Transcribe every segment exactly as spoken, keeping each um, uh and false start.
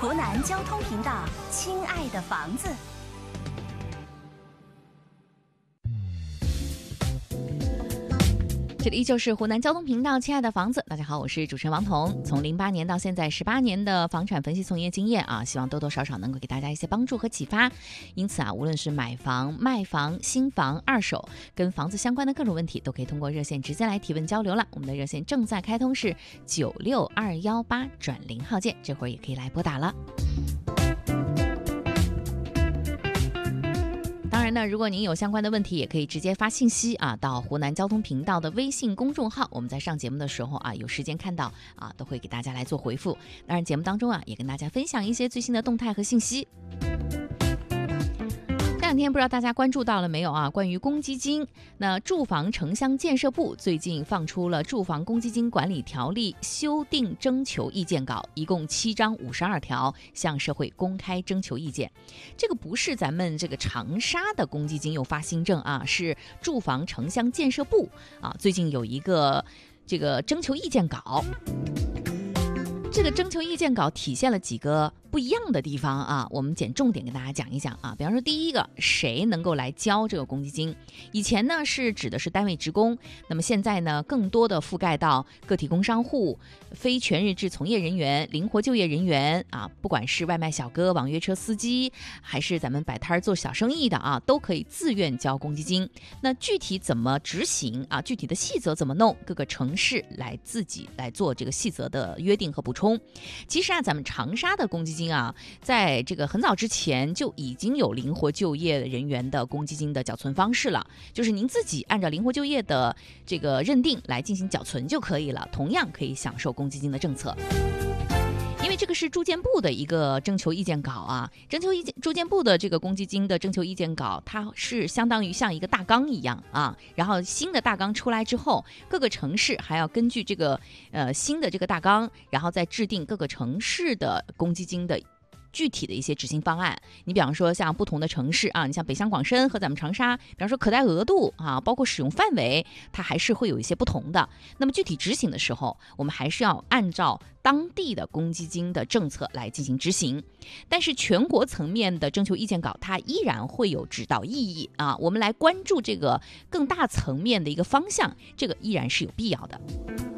湖南交通频道，亲爱的房子。 这里依旧是湖南交通频道，亲爱的房子，大家好，我是主持人王彤。从零八年到现在十八年的房产分析从业经验啊，希望多多少少能够给大家一些帮助和启发。因此啊，无论是买房、卖房、新房、二手，跟房子相关的各种问题，都可以通过热线直接来提问交流了。我们的热线正在开通，是九六二幺八转零号键，这会儿也可以来拨打了。当然呢，如果您有相关的问题，也可以直接发信息啊到湖南交通频道的微信公众号。我们在上节目的时候啊，有时间看到啊，都会给大家来做回复。当然，节目当中啊，也跟大家分享一些最新的动态和信息。这两天不知道大家关注到了没有啊？关于公积金，那住房城乡建设部最近放出了《住房公积金管理条例》修订征求意见稿，一共七章五十二条，向社会公开征求意见。这个不是咱们这个长沙的公积金又发新政啊，是住房城乡建设部啊，最近有一个这个征求意见稿。这个征求意见稿体现了几个不一样的地方啊，我们捡重点跟大家讲一讲啊。比方说，第一个，谁能够来交这个公积金？以前呢是指的是单位职工，那么现在呢，更多的覆盖到个体工商户、非全日制从业人员、灵活就业人员啊，不管是外卖小哥、网约车司机，还是咱们摆摊做小生意的啊，都可以自愿交公积金。那具体怎么执行啊？具体的细则怎么弄？各个城市来自己来做这个细则的约定和补充。其实啊，咱们长沙的公积金啊，在这个很早之前就已经有灵活就业人员的公积金的缴存方式了，就是您自己按照灵活就业的这个认定来进行缴存就可以了，同样可以享受公积金的政策。因为这个是住建部的一个征求意见稿啊，征求意见住建部的这个公积金的征求意见稿，它是相当于像一个大纲一样啊，然后新的大纲出来之后，各个城市还要根据这个呃新的这个大纲，然后再制定各个城市的公积金的具体的一些执行方案。你比方说像不同的城市啊，你像北上广深和咱们长沙，比方说可贷额度啊，包括使用范围，它还是会有一些不同的。那么具体执行的时候，我们还是要按照当地的公积金的政策来进行执行。但是全国层面的征求意见稿，它依然会有指导意义啊。我们来关注这个更大层面的一个方向，这个依然是有必要的。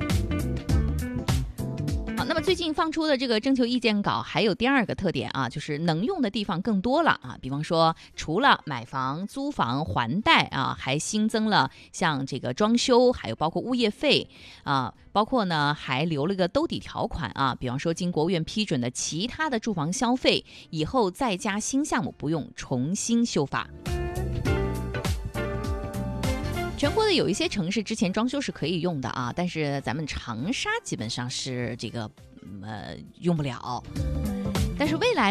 好，那么最近放出的这个征求意见稿还有第二个特点啊，就是能用的地方更多了啊。比方说，除了买房、租房、还贷啊，还新增了像这个装修，还有包括物业费啊，包括呢还留了个兜底条款啊。比方说，经国务院批准的其他的住房消费，以后再加新项目不用重新修法。全国的有一些城市之前装修是可以用的啊，但是咱们长沙基本上是这个呃用不了。但是未来